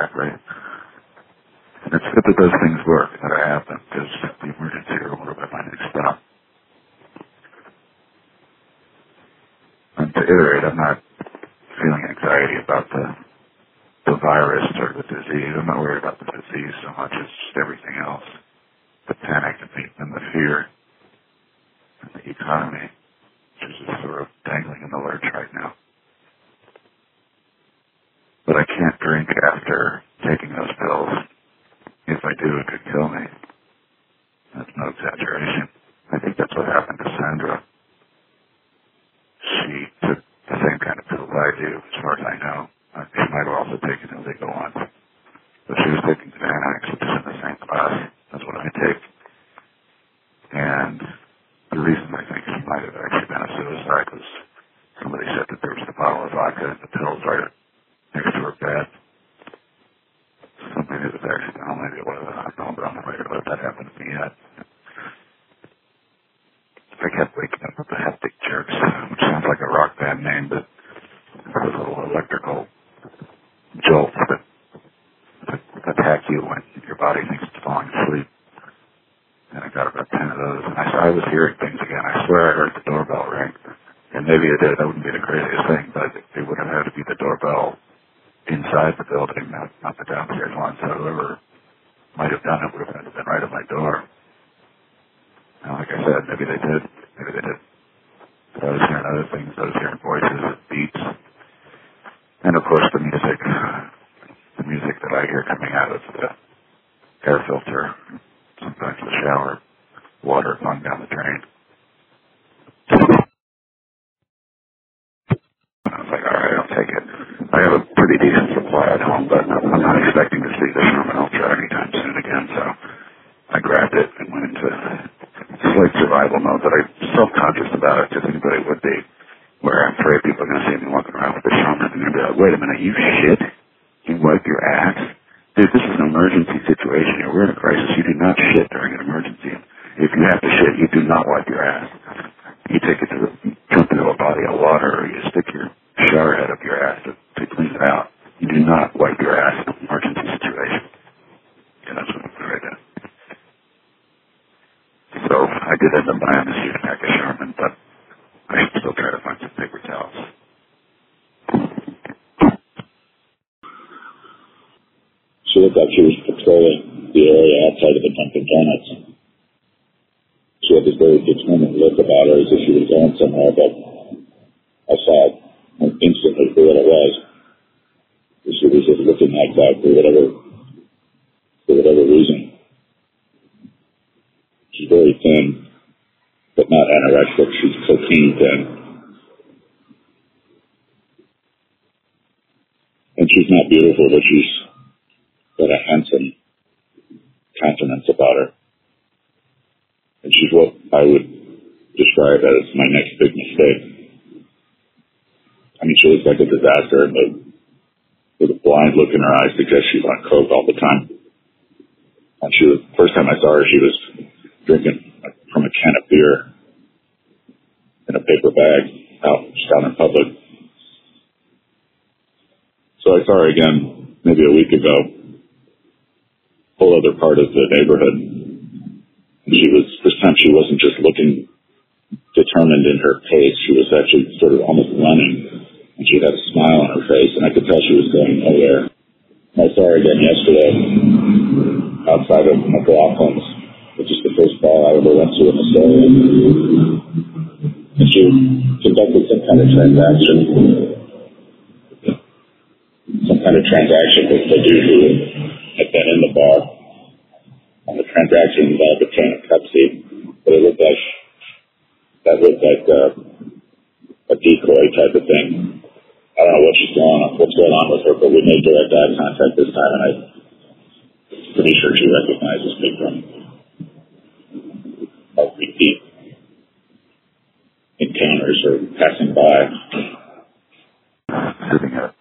right? And it's good that those things work, that I have them, because the emergency room would have been my next stop. And to iterate, I'm not feeling anxiety about the virus or the disease. I'm not worried about the disease so much as just everything else. The panic and the fear and the economy, which is just sort of dangling in the lurch right now. But I can't drink after taking those pills. If I do, it could kill me. That's no exaggeration. I think that's what happened to Sandra. She took the same kind of pills I do, as far as I know. She might have also taken illegal ones. But she was taking Xanax, which is in the same class as what I take. And the reason I think she might have actually been a suicide was somebody said that there was a bottle of vodka and the pills right next to her bed. So maybe it was accidental, maybe it wasn't. I don't know, but I'm not ready to let that happen to me yet. I kept waking up with the Hectic Jerks, which sounds like a rock band name, but those little electrical jolts that attack you when your body thinks it's falling asleep. And I got about 10 of those, and I was hearing things again. I swear I heard the doorbell ring, and maybe it did. That wouldn't be the craziest thing, but it would have had to be the doorbell inside the building, not the downstairs one. So whoever might have done it would have had to have been right at my door. And like I said, maybe they did. Maybe they did. But I was hearing other things. I was hearing voices, beats, and of course the music. The music that I hear coming out of the air filter, sometimes the shower, water flung down the drain. I was like, all right, I'll take it. I have a pretty decent supply at home, but I'm not expecting to see the Sherman Ultra anytime soon again, so I grabbed it and went into slight survival mode, but I'm self-conscious about it, because anybody would be, where I'm afraid people are going to see me walking around with the Sherman, and they're going to be like, wait a minute, you shit? You wipe your ass? Dude, this is an emergency situation here. We're in a crisis. You do not shit during an emergency. If you have to shit, you do not wipe your ass. You take it jump into a body of water, or you stick your shower head up your ass to clean it out. You do not wipe your ass in an emergency situation. And that's what I'm doing right now. So I did end up buying this huge pack of Charmin, but I should still try to find some paper towels. She looked like she was patrolling the area outside of the Dunkin' Donuts. She had this very determined look about her as if she was going somewhere, but I saw it instantly for what it was. She was just looking like that for whatever reason. She's very thin, but not anorexic. She's cocaine thin. And she's not beautiful, but she's got a handsome countenance about her. And she's what I would describe as my next big mistake. I mean, she looks like a disaster, but with a blind look in her eyes suggests she's on coke all the time. And first time I saw her, she was drinking from a can of beer in a paper bag out in public. So I saw her again maybe a week ago. Whole other part of the neighborhood. This time she wasn't just looking determined in her pace. She was actually sort of almost running, and she had a smile on her face, and I could tell she was going nowhere. I saw her again yesterday outside of McLaughlin's, which is the first bar I ever went to in this area. And she conducted some kind of transaction with the dude who had been in the bar. And the transaction involved a can of Pepsi, but it looked like a decoy type of thing. I don't know what's going on with her, but we made direct eye contact this time, and I'm pretty sure she recognizes me from our repeat encounters or passing by. Sitting at